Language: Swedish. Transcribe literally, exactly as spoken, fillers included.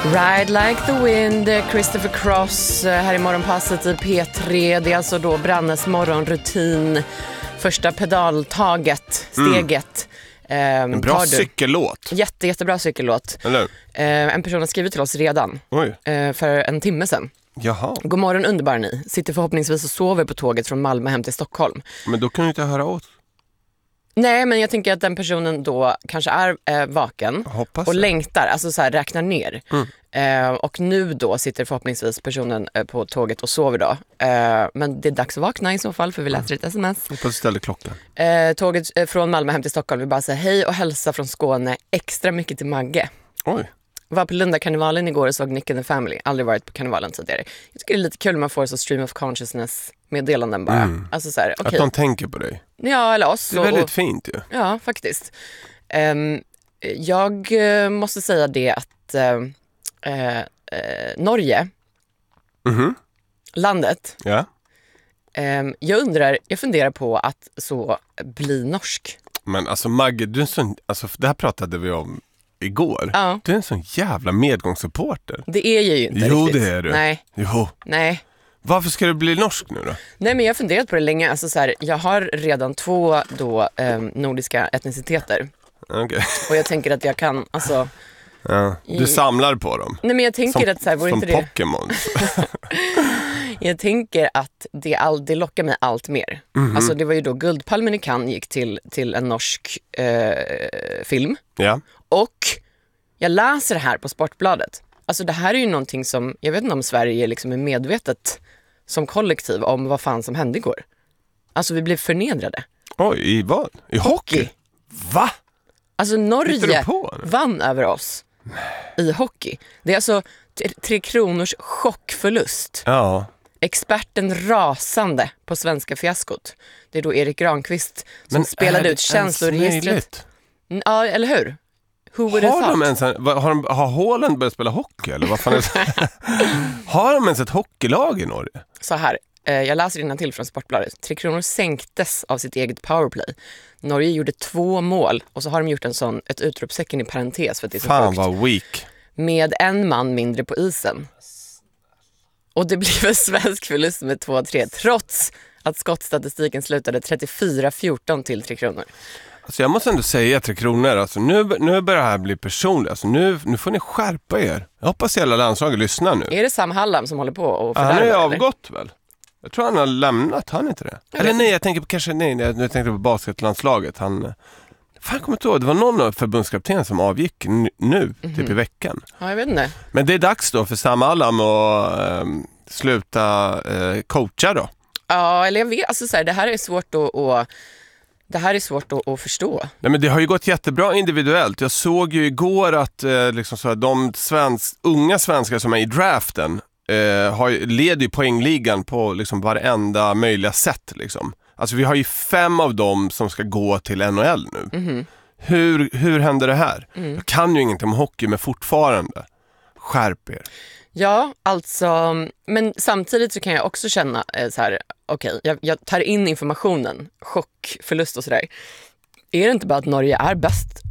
Ride like the wind, Christopher Cross här i morgonpasset i P tre. Det är alltså då Brannes morgonrutin. Första pedaltaget, steget. Mm. En bra cykellåt. Jätte, jättebra cykellåt. Eller? Eh, en person har skrivit till oss redan. Oj. Eh, för en timme sedan. Jaha. God morgon underbar ni. Sitter förhoppningsvis och sover på tåget från Malmö hem till Stockholm. Men då kan du inte höra åt. Nej, men jag tänker att den personen då kanske är eh, vaken Hoppas och jag. längtar, alltså så här räknar ner. Mm. Eh, och nu då sitter förhoppningsvis personen eh, på tåget och sover då. Eh, men det är dags att vakna i så fall, för vi läser ett sms. Hoppas du ställer klockan. Eh, tåget eh, från Malmö hem till Stockholm vill bara säga hej och hälsa från Skåne, extra mycket till Magge. Oj. Var på Lunda-karnevalen igår och såg Nick and the Family. Aldrig varit på karnevalen tidigare. Jag tycker det är lite kul när man får så stream of consciousness meddelanden bara. Mm. Alltså så här, okay. Att de tänker på dig. Ja, eller oss. Det är väldigt och, fint ju. Ja, faktiskt. Um, jag uh, måste säga det att uh, uh, uh, Norge, Mhm. landet, Ja. um, jag undrar, jag funderar på att så bli norsk. Men alltså Magge, du är en sån, alltså det här pratade vi om igår. Ja. Du är en sån jävla medgångssupporter. Det är jag ju inte Jo, riktigt. det är du. Nej, Jo. nej. Varför ska du bli norsk nu då? Nej, men jag har funderat på det länge. Alltså så här, jag har redan två då, um, nordiska etniciteter. Okej. Och jag tänker att jag kan, alltså... Ja. Du I- samlar på dem. Nej, men jag tänker Som, att så här, vore som inte det... Pokémon. Jag tänker att det, all, det lockar mig allt mer. Mhm. Alltså det var ju då Guldpalmen i Cannes gick till, till en norsk eh, film. Ja. Och jag läser det här på Sportbladet. Alltså det här är ju någonting som, jag vet inte om Sverige liksom är medvetet som kollektiv om vad fan som hände igår. Alltså vi blev förnedrade. Oj, i vad? I hockey? Hockey. Va? Alltså Hittar Norge du på det? vann över oss i hockey. Det är alltså t- Tre Kronors chockförlust. Ja. Experten rasande på svenska fiaskot. Det är då Erik Granqvist som Men spelade är det ut känsloregistret. ens möjligt? Mm, ja, eller hur? Who would have Har thought? de ens en, vad- har, de, har Haaland börjat spela hockey eller vad fan är det? Har de ens ett hockeylag i Norge? Så här, eh, jag läser innantill från Sportbladet. Tre Kronor sänktes av sitt eget powerplay. Norge gjorde två mål och så har de gjort en sån, ett utropstecken i parentes för att det är så Fan högt. vad weak. Med en man mindre på isen. Och det blev en svensk förlust med två tre trots att skottstatistiken slutade trettiofyra fjorton till Tre Kronor. Alltså jag måste ändå säga Tre Kronor, alltså nu, nu börjar det här bli personligt. Alltså nu, nu får ni skärpa er. Jag hoppas hela landslaget lyssnar nu. Är det Sam Hallam som håller på och Han är ju fördärvar, eller? avgått väl? Jag tror han har lämnat, han inte det? Jag Eller vet nej, jag tänker på kanske, nej, jag jag tänkte på basketlandslaget. Han, fan kommer inte ihåg, det var någon av förbundskaptenen som avgick n- nu, typ i veckan. Ja, jag vet inte. Men det är dags då för Sam Allam att ehm, sluta eh, coacha då. Ja, eller jag vet, alltså så här, det här är svårt att, att det här är svårt att, att förstå. Nej, men det har ju gått jättebra individuellt. Jag såg ju igår att eh, liksom så här, de svensk, unga svenskar som är i draften eh, har, ju- leder ju poängligan på liksom varenda möjliga sätt. Liksom. Alltså vi har ju fem av dem som ska gå till N H L nu. Mhm. Hur, hur händer det här? Mm. Jag kan ju ingenting om hockey, men fortfarande. Skärp er. Ja, alltså, men samtidigt så kan jag också känna eh, så här, okej, jag, jag tar in informationen, chock, förlust och sådär. Är det inte bara att Norge är bäst